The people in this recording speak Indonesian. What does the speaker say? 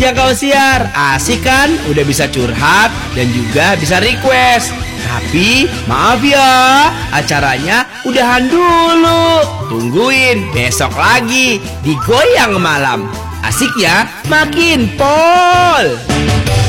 Ya kau siar, asik kan? Udah bisa curhat dan juga bisa request. Tapi maaf ya, acaranya udahan dulu. Tungguin besok lagi di Goyang Malam. Asik ya, makin pol.